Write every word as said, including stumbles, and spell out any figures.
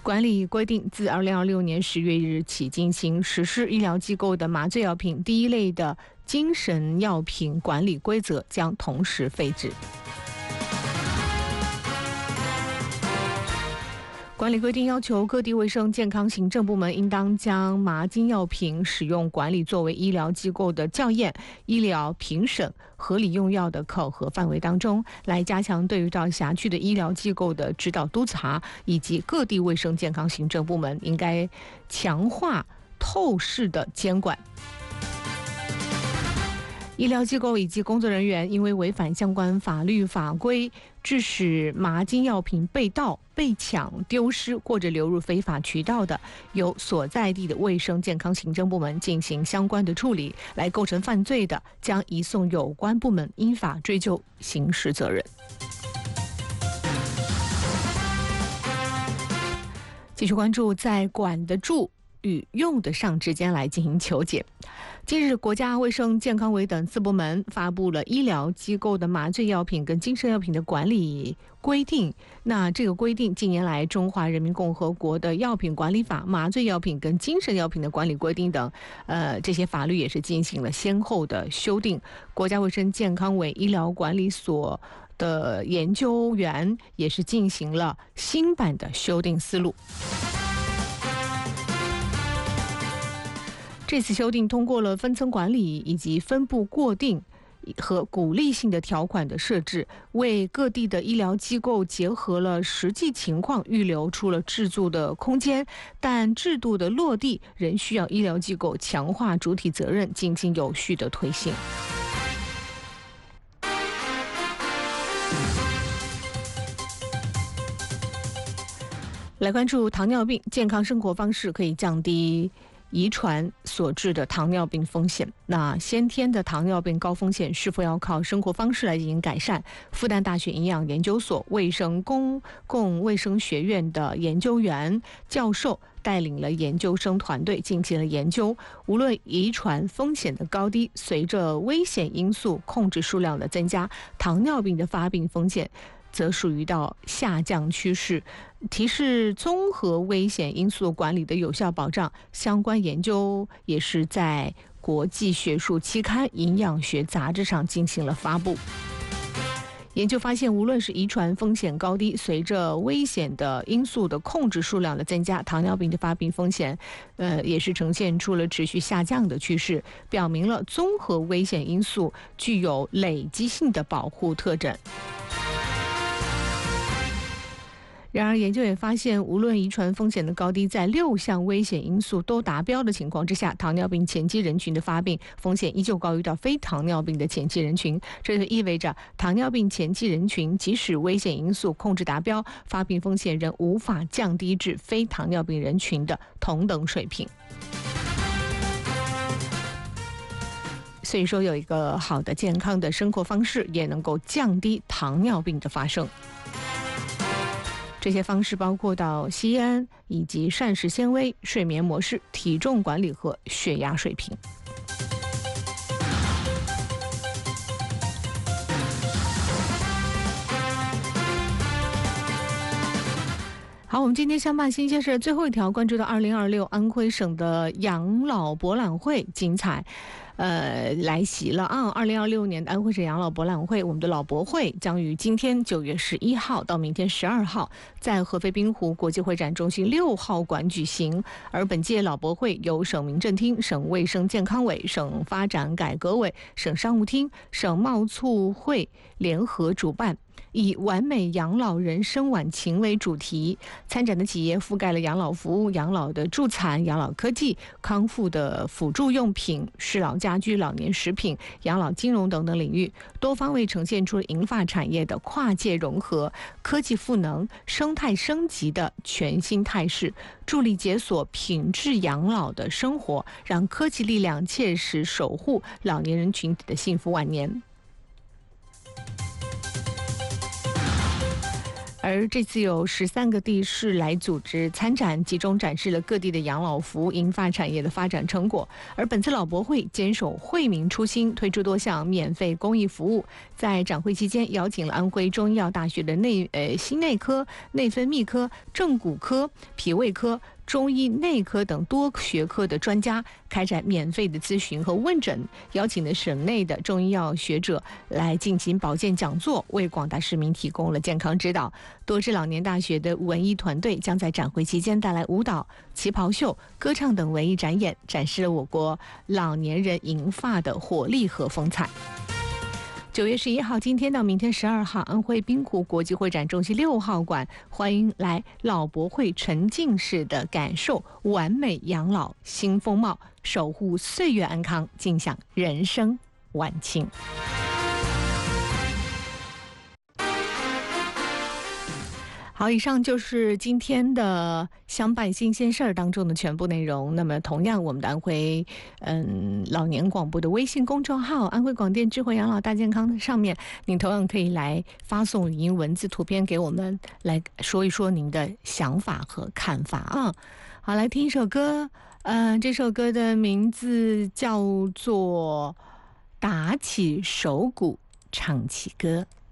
管理规定自二零二六年十月一日起进行实施，医疗机构的麻醉药品第一类的精神药品管理规则将同时废止。管理规定要求各地卫生健康行政部门应当将麻精药品使用管理作为医疗机构的校验、医疗评审、合理用药的考核范围当中，来加强对于到辖区的医疗机构的指导督查，以及各地卫生健康行政部门应该强化透视的监管。医疗机构以及工作人员因为违反相关法律法规，致使麻精药品被盗、被抢、丢失或者流入非法渠道的，由所在地的卫生健康行政部门进行相关的处理，来构成犯罪的，将移送有关部门依法追究刑事责任。继续关注在管得住与用得上之间来进行求解。近日，国家卫生健康委等四部门发布了医疗机构的麻醉药品跟精神药品的管理规定。那这个规定近年来中华人民共和国的药品管理法、麻醉药品跟精神药品的管理规定等呃这些法律也是进行了先后的修订。国家卫生健康委医疗管理所的研究员也是进行了新版的修订思路。这次修订通过了分层管理以及分部过定和鼓励性的条款的设置，为各地的医疗机构结合了实际情况预留出了制度的空间，但制度的落地仍需要医疗机构强化主体责任，进行有序的推行。来关注糖尿病，健康生活方式可以降低遗传所致的糖尿病风险。那先天的糖尿病高风险是否要靠生活方式来进行改善？复旦大学营养研究所卫生公共卫生学院的研究员教授带领了研究生团队进行了研究，无论遗传风险的高低，随着危险因素控制数量的增加，糖尿病的发病风险则属于到下降趋势，提示综合危险因素管理的有效保障。相关研究也是在国际学术期刊《营养学杂志》上进行了发布。研究发现，无论是遗传风险高低，随着危险的因素的控制数量的增加，糖尿病的发病风险，呃，也是呈现出了持续下降的趋势，表明了综合危险因素具有累积性的保护特征。然而，研究也发现，无论遗传风险的高低，在六项危险因素都达标的情况之下，糖尿病前期人群的发病风险依旧高于到非糖尿病的前期人群。这就意味着，糖尿病前期人群即使危险因素控制达标，发病风险仍无法降低至非糖尿病人群的同等水平。所以说，有一个好的健康的生活方式，也能够降低糖尿病的发生。这些方式包括到吸烟以及膳食纤维、睡眠模式、体重管理和血压水平。好，我们今天相伴新鲜事最后一条，关注到二零二六安徽省的养老博览会精彩。呃，来袭了啊！二零二六年的安徽省养老博览会，我们的老博会将于今天九月十一号到明天十二号，在合肥滨湖国际会展中心六号馆举行。而本届老博会由省民政厅、省卫生健康委、省发展改革委、省商务厅、省贸促会联合主办，以完美养老人生晚晴为主题，参展的企业覆盖了养老服务、养老的助残、养老科技、康复的辅助用品、适老家居、老年食品、养老金融等等领域，多方位呈现出银发产业的跨界融合、科技赋能、生态升级的全新态势，助力解锁品质养老的生活，让科技力量切实守护老年人群体的幸福晚年。 而这次有十三个地市来组织参展，集中展示了各地的养老服务、银发产业的发展成果。而本次老博会坚守惠民初心，推出多项免费公益服务。在展会期间，邀请了安徽中医药大学的内呃心内科、内分泌科、正骨科、脾胃科、中医内科等多学科的专家开展免费的咨询和问诊，邀请了省内的中医药学者来进行保健讲座，为广大市民提供了健康指导。多支老年大学的文艺团队将在展会期间带来舞蹈、旗袍秀、歌唱等文艺展演，展示了我国老年人银发的活力和风采。九月十一号，今天到明天十二号，安徽滨湖国际会展中心六号馆，欢迎来老博会沉浸式的感受完美养老新风貌，守护岁月安康，尽享人生晚清。好，以上就是今天的相伴新鲜事儿当中的全部内容。那么同样，我们的安徽嗯老年广播的微信公众号安徽广电智慧养老大健康上面，您同样可以来发送语音文字图片给我们，来说一说您的想法和看法啊。好，来听一首歌，嗯，这首歌的名字叫做《打起手鼓唱起歌》。